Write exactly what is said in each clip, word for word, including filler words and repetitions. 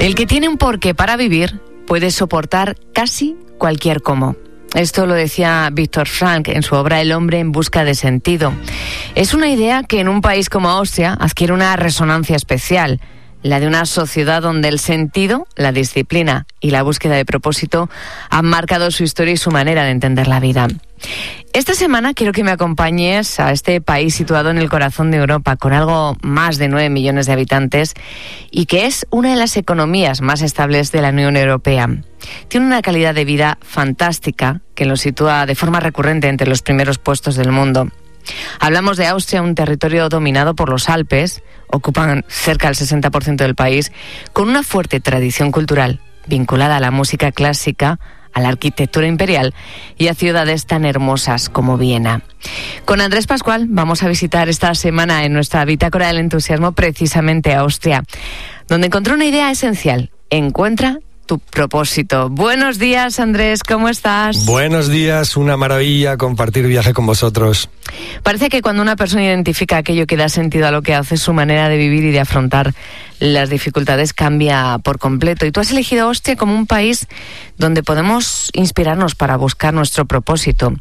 El que tiene un porqué para vivir puede soportar casi cualquier cómo. Esto lo decía Viktor Frankl en su obra El hombre en busca de sentido. Es una idea que en un país como Austria adquiere una resonancia especial, la de una sociedad donde el sentido, la disciplina y la búsqueda de propósito han marcado su historia y su manera de entender la vida. Esta semana quiero que me acompañes a este país situado en el corazón de Europa, con algo más de nueve millones de habitantes y que es una de las economías más estables de la Unión Europea. Tiene una calidad de vida fantástica que lo sitúa de forma recurrente entre los primeros puestos del mundo. Hablamos de Austria, un territorio dominado por los Alpes, ocupan cerca del sesenta por ciento del país, con una fuerte tradición cultural vinculada a la música clásica, a la arquitectura imperial y a ciudades tan hermosas como Viena. Con Andrés Pascual vamos a visitar esta semana en nuestra Bitácora del Entusiasmo precisamente Austria, donde encontró una idea esencial: encuentra tu propósito. Buenos días, Andrés, ¿cómo estás? Buenos días, una maravilla compartir viaje con vosotros. Parece que cuando una persona identifica aquello que da sentido a lo que hace, su manera de vivir y de afrontar las dificultades cambia por completo. Y tú has elegido Austria como un país donde podemos inspirarnos para buscar nuestro propósito.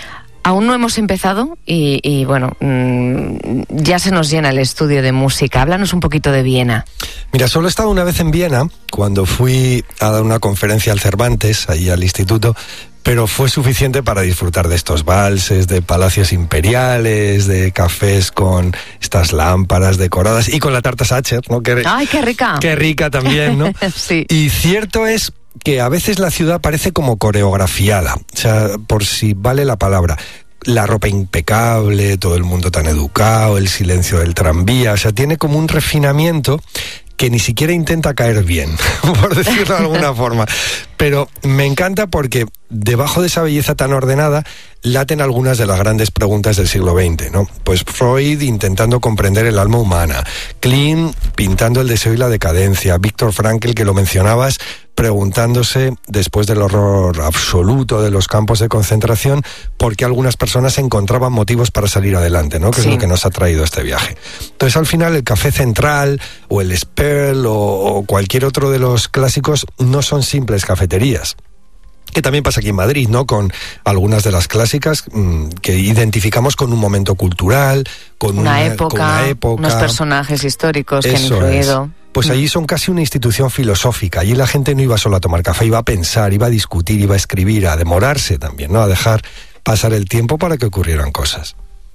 Aún no hemos empezado y, y bueno, mmm, ya se nos llena el estudio de música. Háblanos un poquito de Viena. Mira, solo he estado una vez en Viena, cuando fui a dar una conferencia al Cervantes, ahí al instituto, pero fue suficiente para disfrutar de estos valses, de palacios imperiales, de cafés con estas lámparas decoradas y con la tarta Sacher, ¿no? Que, ¡ay, qué rica! ¡Qué rica también, ¿no? Sí. Y cierto es que a veces la ciudad parece como coreografiada, o sea, por si vale la palabra. La ropa impecable, todo el mundo tan educado, el silencio del tranvía, o sea, tiene como un refinamiento que ni siquiera intenta caer bien, por decirlo de alguna forma. Pero me encanta porque debajo de esa belleza tan ordenada laten algunas de las grandes preguntas del siglo veinte, ¿no? Pues Freud intentando comprender el alma humana, Klein pintando el deseo y la decadencia, Viktor Frankl, que lo mencionabas, preguntándose, después del horror absoluto de los campos de concentración, por qué algunas personas encontraban motivos para salir adelante, ¿no? Que sí. Es lo que nos ha traído este viaje. Entonces, al final, el Café Central, o el Sperl, o, o cualquier otro de los clásicos, no son simples cafeterías. Que también pasa aquí en Madrid, ¿no? Con algunas de las clásicas mmm, que identificamos con un momento cultural, con una, una, época, con una época, unos personajes históricos que han Eso influido. Es. Pues allí son casi una institución filosófica. Allí la gente no iba solo a tomar café, iba a pensar, iba a discutir, iba a escribir, a demorarse también, ¿no? A dejar pasar el tiempo para que ocurrieran cosas.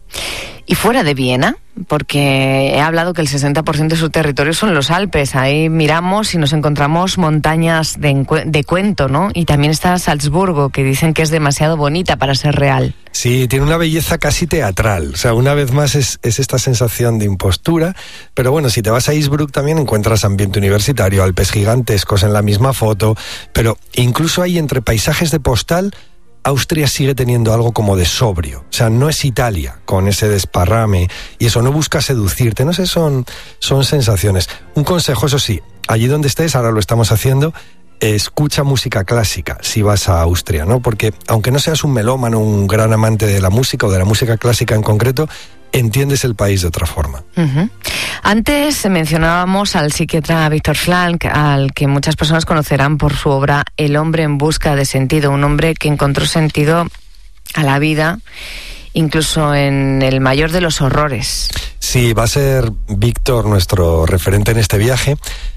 Y fuera de Viena, porque he hablado que el sesenta por ciento de su territorio son los Alpes. Ahí miramos y nos encontramos montañas de, encue- de cuento, ¿no? Y también está Salzburgo, que dicen que es demasiado bonita para ser real. Sí, tiene una belleza casi teatral. O sea, una vez más es, es esta sensación de impostura. Pero bueno, si te vas a Innsbruck también encuentras ambiente universitario, Alpes gigantescos en la misma foto. Pero incluso ahí, entre paisajes de postal, Austria sigue teniendo algo como de sobrio. O sea, no es Italia con ese desparrame y eso, no busca seducirte, no sé, son, son sensaciones. Un consejo, eso sí, allí donde estés, ahora lo estamos haciendo, escucha música clásica si vas a Austria, ¿no? Porque aunque no seas un melómano, un gran amante de la música o de la música clásica en concreto, entiendes el país de otra forma. Uh-huh. Antes mencionábamos al psiquiatra Viktor Frankl, al que muchas personas conocerán por su obra El hombre en busca de sentido, un hombre que encontró sentido a la vida, incluso en el mayor de los horrores. Sí, va a ser Víctor nuestro referente en este viaje,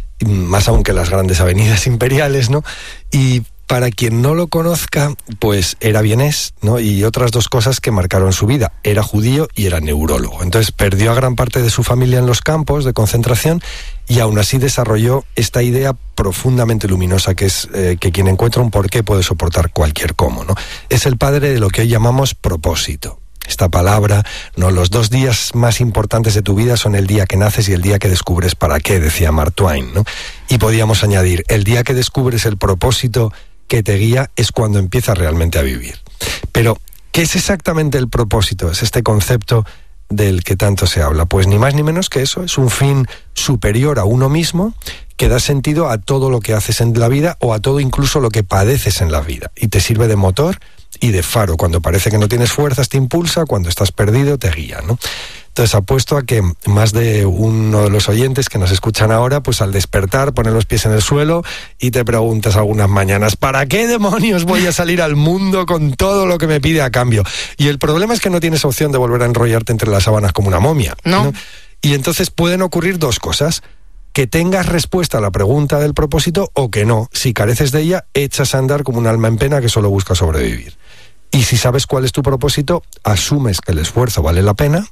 más aún que las grandes avenidas imperiales, ¿no? Y para quien no lo conozca, pues era vienés, ¿no? Y otras dos cosas que marcaron su vida. Era judío y era neurólogo. Entonces perdió a gran parte de su familia en los campos de concentración y aún así desarrolló esta idea profundamente luminosa que es eh, que quien encuentra un porqué puede soportar cualquier cómo, ¿no? Es el padre de lo que hoy llamamos propósito. Esta palabra, no, los dos días más importantes de tu vida son el día que naces y el día que descubres para qué, decía Mark Twain, ¿no? Y podíamos añadir, el día que descubres el propósito que te guía es cuando empiezas realmente a vivir. Pero, ¿qué es exactamente el propósito? Es este concepto del que tanto se habla. Pues ni más ni menos que eso, es un fin superior a uno mismo que da sentido a todo lo que haces en la vida o a todo incluso lo que padeces en la vida y te sirve de motor y de faro. Cuando parece que no tienes fuerzas te impulsa, cuando estás perdido te guía, ¿no? Entonces apuesto a que más de uno de los oyentes que nos escuchan ahora, pues al despertar pone los pies en el suelo y te preguntas algunas mañanas, ¿para qué demonios voy a salir al mundo con todo lo que me pide a cambio? Y el problema es que no tienes opción de volver a enrollarte entre las sábanas como una momia, ¿no? ¿no? Y entonces pueden ocurrir dos cosas: que tengas respuesta a la pregunta del propósito o que no. Si careces de ella, echas a andar como un alma en pena que solo busca sobrevivir. Y si sabes cuál es tu propósito, asumes que el esfuerzo vale la pena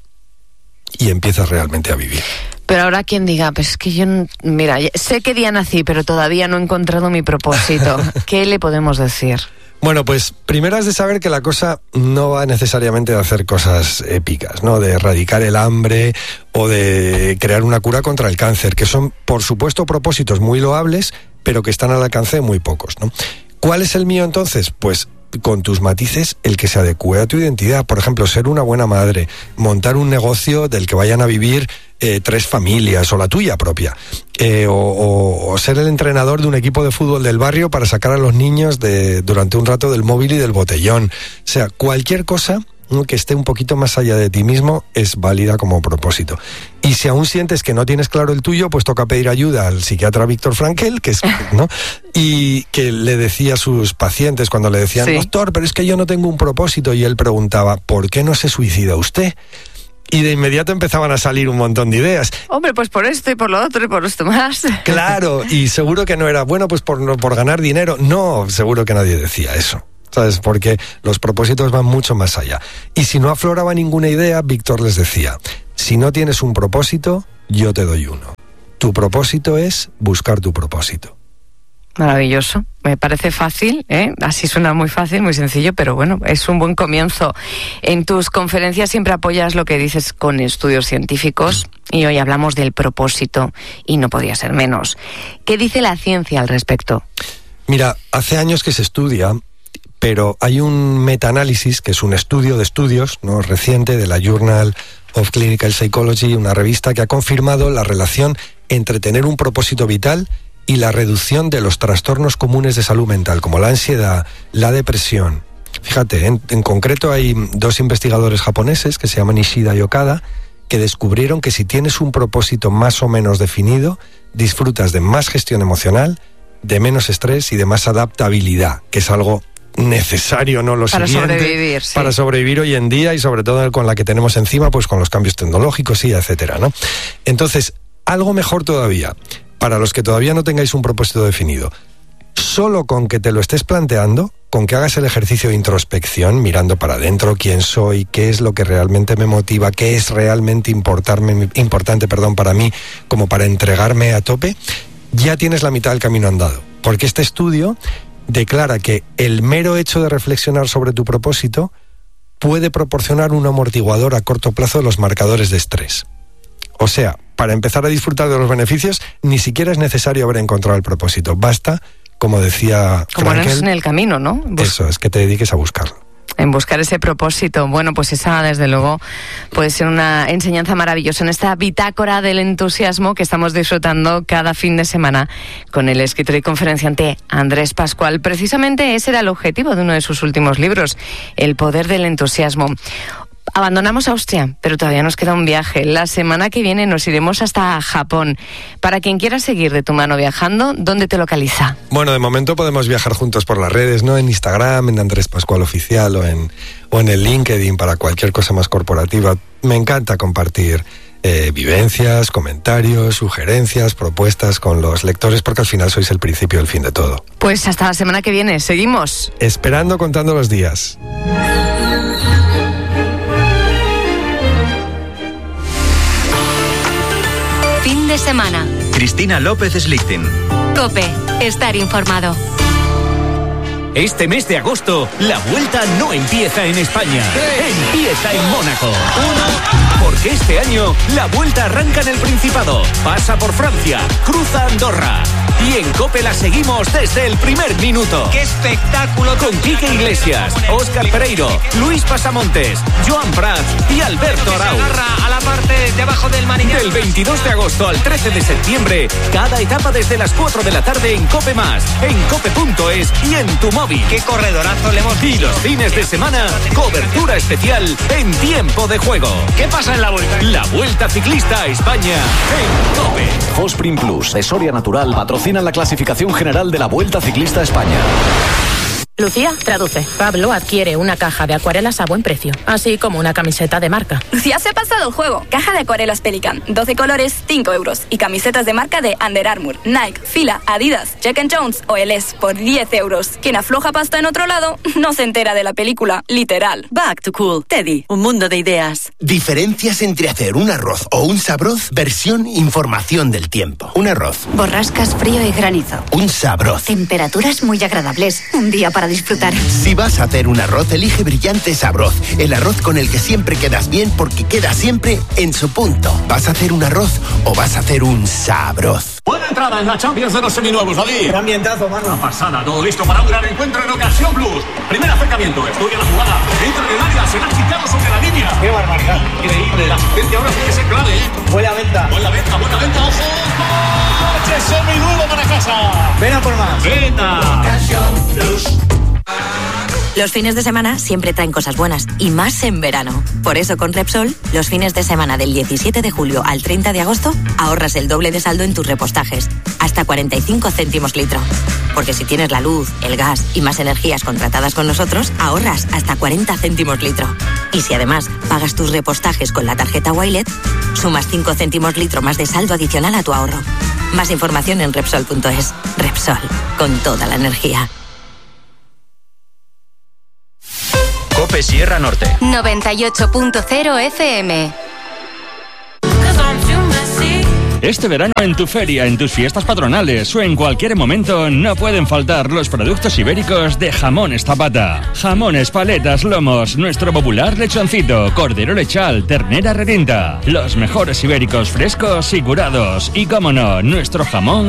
y empiezas realmente a vivir. Pero ahora quien diga, pues es que yo, mira, sé qué día nací, pero todavía no he encontrado mi propósito. ¿Qué le podemos decir? Bueno, pues primero has de saber que la cosa no va necesariamente de hacer cosas épicas, ¿no? De erradicar el hambre o de crear una cura contra el cáncer, que son, por supuesto, propósitos muy loables, pero que están al alcance de muy pocos, ¿no? ¿Cuál es el mío entonces? Pues con tus matices, el que se adecue a tu identidad. Por ejemplo, ser una buena madre, montar un negocio del que vayan a vivir eh, tres familias o la tuya propia, eh, o, o, o ser el entrenador de un equipo de fútbol del barrio para sacar a los niños de, durante un rato del móvil y del botellón. O sea, cualquier cosa que esté un poquito más allá de ti mismo es válida como propósito. Y si aún sientes que no tienes claro el tuyo, pues toca pedir ayuda al psiquiatra Víctor Frankl, que es, ¿no? Y que le decía a sus pacientes cuando le decían, sí, doctor, pero es que yo no tengo un propósito, y él preguntaba, ¿por qué no se suicida usted? Y de inmediato empezaban a salir un montón de ideas. Hombre, pues por esto y por lo otro y por esto más. Claro, y seguro que no era, bueno, pues por, por ganar dinero. No, seguro que nadie decía eso, ¿sabes? Porque los propósitos van mucho más allá. Y si no afloraba ninguna idea, Víctor les decía, si no tienes un propósito, yo te doy uno. Tu propósito es buscar tu propósito. Maravilloso, me parece fácil, ¿eh? Así suena muy fácil, muy sencillo, pero bueno, es un buen comienzo. En tus conferencias siempre apoyas lo que dices con estudios científicos y hoy hablamos del propósito y no podía ser menos. ¿Qué dice la ciencia al respecto? Mira, hace años que se estudia, pero hay un metaanálisis, que es un estudio de estudios, ¿no?, reciente, de la Journal of Clinical Psychology, una revista que ha confirmado la relación entre tener un propósito vital y la reducción de los trastornos comunes de salud mental, como la ansiedad, la depresión. Fíjate, en, en concreto hay dos investigadores japoneses que se llaman Ishida y Okada, que descubrieron que si tienes un propósito más o menos definido, disfrutas de más gestión emocional, de menos estrés y de más adaptabilidad, que es algo necesario, ¿no? Lo para siguiente, sobrevivir, sí. Para sobrevivir hoy en día y sobre todo con la que tenemos encima, pues con los cambios tecnológicos y etcétera, ¿no? Entonces, algo mejor todavía, para los que todavía no tengáis un propósito definido, solo con que te lo estés planteando, con que hagas el ejercicio de introspección, mirando para adentro quién soy, qué es lo que realmente me motiva, qué es realmente importarme, importante perdón, para mí, como para entregarme a tope, ya tienes la mitad del camino andado. Porque este estudio declara que el mero hecho de reflexionar sobre tu propósito puede proporcionar un amortiguador a corto plazo de los marcadores de estrés. O sea, para empezar a disfrutar de los beneficios, ni siquiera es necesario haber encontrado el propósito. Basta, como decía Como Frankl, eres en el camino, ¿no? Bus- eso, es que te dediques a buscarlo. En buscar ese propósito. Bueno, pues esa, desde luego, puede ser una enseñanza maravillosa en esta bitácora del entusiasmo que estamos disfrutando cada fin de semana con el escritor y conferenciante Andrés Pascual. Precisamente ese era el objetivo de uno de sus últimos libros, El poder del entusiasmo. Abandonamos Austria, pero todavía nos queda un viaje. La semana que viene nos iremos hasta Japón. Para quien quiera seguir de tu mano viajando, ¿dónde te localiza? Bueno, de momento podemos viajar juntos por las redes, ¿no? En Instagram, en Andrés Pascual Oficial o en, o en el LinkedIn para cualquier cosa más corporativa. Me encanta compartir eh, vivencias, comentarios, sugerencias, propuestas con los lectores, porque al final sois el principio y el fin de todo. Pues hasta la semana que viene. Seguimos. Esperando, contando los días. Fin de semana. Cristina López Slichting. COPE. Estar informado. Este mes de agosto, la vuelta no empieza en España. Empieza en Mónaco. Porque este año, la vuelta arranca en el Principado, pasa por Francia, cruza Andorra Y en COPE la seguimos desde el primer minuto. ¡Qué espectáculo! Con Quique Iglesias, Óscar Pereiro, Luis Pasamontes, Joan Prats y Alberto Arau. Se agarra a la parte de abajo del manillar. Del veintidós de agosto al trece de septiembre, cada etapa desde las cuatro de la tarde en COPE Más, en cope punto es y en tu móvil. ¡Qué corredorazo le hemos Y los fines de semana, cobertura especial en tiempo de juego. ¿Qué pasa en la Vuelta? La Vuelta Ciclista a España en COPE. Fosprin Plus de Soria Natural patrocinan la clasificación general de la Vuelta Ciclista a España. Lucía, traduce. Pablo adquiere una caja de acuarelas a buen precio, así como una camiseta de marca. Lucía se ha pasado el juego. Caja de acuarelas Pelican, doce colores, cinco euros. Y camisetas de marca de Under Armour, Nike, Fila, Adidas, Jack and Jones o Eles por diez euros. Quien afloja pasta en otro lado no se entera de la película, literal. Back to Cool. Teddy, un mundo de ideas. Diferencias entre hacer un arroz o un sabroz, versión información del tiempo. Un arroz. Borrascas, frío y granizo. Un sabroz. Temperaturas muy agradables. Un día para disfrutar. Si vas a hacer un arroz, elige Brillante Sabroz, el arroz con el que siempre quedas bien porque queda siempre en su punto. ¿Vas a hacer un arroz o vas a hacer un sabroz? Buena entrada en la Champions de los seminuevos, David. Qué ambientazo, mano. Una pasada, todo listo para un gran encuentro en Ocasión Plus. Primer acercamiento, estudia la jugada, entra en el área, se la ha quitado sobre la línea. Qué barbaridad. Increíble, la asistencia ahora tiene que ser clave, ¿eh? Buena venta. Buena venta, buena venta, ojo. ¡Coche seminuevo para casa! Ven a por más. Venta. Ocasión Plus. Los fines de semana siempre traen cosas buenas, y más en verano. Por eso con Repsol, los fines de semana del diecisiete de julio al treinta de agosto, ahorras el doble de saldo en tus repostajes, hasta cuarenta y cinco céntimos litro. Porque si tienes la luz, el gas y más energías contratadas con nosotros, ahorras hasta cuarenta céntimos litro. Y si además pagas tus repostajes con la tarjeta Wilet, sumas cinco céntimos litro más de saldo adicional a tu ahorro. Más información en Repsol punto es. Repsol, con toda la energía. COPE Sierra Norte. noventa y ocho punto cero F M. Este verano en tu feria, en tus fiestas patronales o en cualquier momento no pueden faltar los productos ibéricos de Jamones Zapata. Jamones, paletas, lomos, nuestro popular lechoncito, cordero lechal, ternera retinta. Los mejores ibéricos frescos y curados. Y cómo no, nuestro jamón